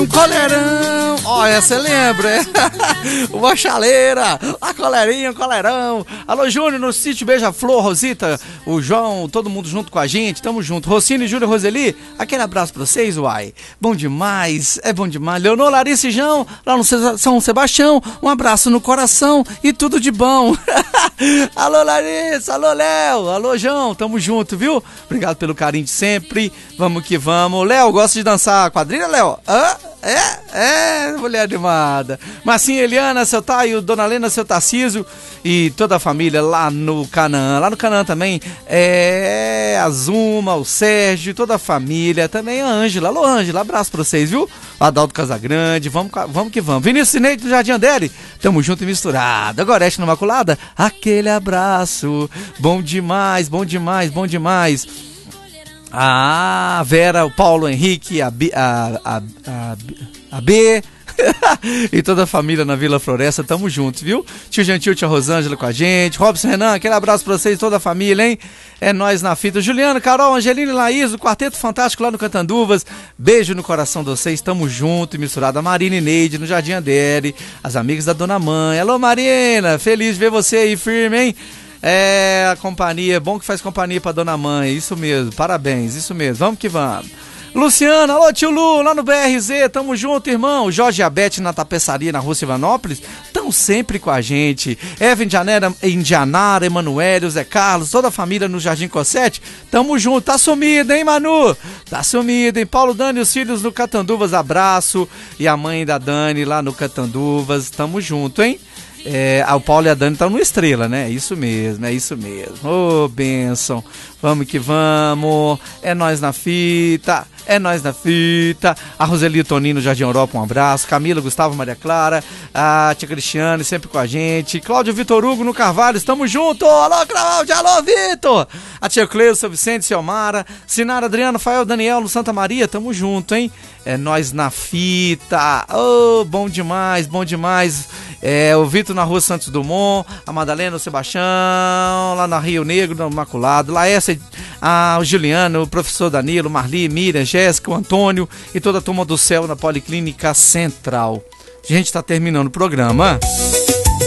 um colerão. Ó, essa lembra, é? Uma chaleira, a colerinha, um colerão. Alô, Júnior, no sítio Beija-Flor, Rosita, o João, todo mundo junto com a gente, tamo junto. Rocine, Júlio, Roseli, aquele abraço pra vocês, uai. Bom demais, é bom demais. Leonor, Larissa e João, lá no São Sebastião, um abraço no coração e tudo de bom. Alô, Larissa, alô, Léo, alô, João, tamo junto, viu? Obrigado pelo carinho de sempre, vamos que vamos. Léo, gosta de dançar quadrilha, Léo? Hã? Mulher animada. Marcinha, Eliana, seu Taio, Dona Lena, seu Tarcísio e toda a família lá no Canaã. Lá no Canaã também a Zuma, o Sérgio, toda a família. Também a Ângela. Alô, Ângela, abraço pra vocês, viu? O Adalto Casagrande, vamos que vamos. Vinícius Cineide do Jardim Andere, tamo junto e misturado. Agora, Este Imaculada, aquele abraço. Bom demais, bom demais, bom demais. A Vera, o Paulo Henrique, a B e toda a família na Vila Floresta, tamo juntos, viu? Tio Gentil, tia Rosângela com a gente, Robson, Renan, aquele abraço pra vocês, toda a família, hein? É nóis na fita. Juliana, Carol, Angelina e Laís, do Quarteto Fantástico lá no Cantanduvas, beijo no coração de vocês, tamo junto e misturado. A Marina e Neide no Jardim Andere, as amigas da Dona Mãe. Alô, Marina, feliz de ver você aí firme, hein? A companhia, bom que faz companhia pra Dona Mãe, isso mesmo, parabéns, isso mesmo, vamos que vamos. Luciana, alô tio Lu, lá no BRZ, tamo junto, irmão. Jorge e a Beth na tapeçaria na Rua Silvanópolis, tão sempre com a gente. Eva Indianara, Emanuele, o Zé Carlos, toda a família no Jardim Cossete, tamo junto. Tá sumido, hein, Manu? Tá sumido, hein? Paulo, Dani e os filhos no Catanduvas, abraço. E a mãe da Dani lá no Catanduvas, tamo junto, hein? O Paulo e a Dani estão no Estrela, né? É isso mesmo. Ô, bênção. Vamos que vamos. É nós na fita. A Roseli e Toninho no Jardim Europa, um abraço. Camila, Gustavo, Maria Clara. A tia Cristiane sempre com a gente. Cláudio Vitor Hugo no Carvalho, estamos juntos. Alô, Cláudio, alô, Vitor. A tia Cleusa, seu Vicente, seu Mara. Sinara, Adriano, Fael, Daniel no Santa Maria, tamo junto, hein? É nós na fita. Ô, bom demais, bom demais. O Vitor na Rua Santos Dumont, a Madalena, o Sebastião, lá na Rio Negro, no Imaculado, Laércia, o Juliano, o professor Danilo, Marli, Miriam, Jéssica, o Antônio e toda a turma do céu na Policlínica Central. A gente tá terminando o programa.